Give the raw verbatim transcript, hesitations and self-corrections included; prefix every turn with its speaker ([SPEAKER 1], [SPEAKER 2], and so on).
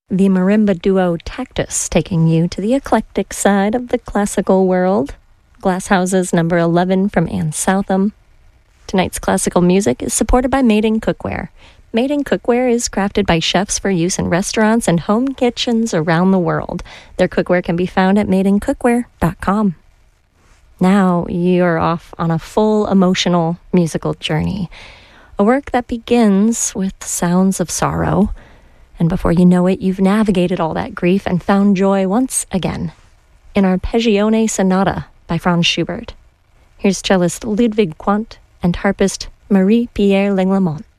[SPEAKER 1] The marimba duo Tactus, taking you to the eclectic side of the classical world. Glasshouse's number eleven from Ann Southam. Tonight's classical music is supported by Made in Cookware. Made in Cookware is crafted by chefs for use in restaurants and home kitchens around the world. Their cookware can be found at made in cookware dot com. Now you're off on a full emotional musical journey. A work that begins with sounds of sorrow, and before you know it, you've navigated all that grief and found joy once again in Arpeggione Sonata by Franz Schubert. Here's cellist Ludwig Quandt and harpist Marie-Pierre Langlemont.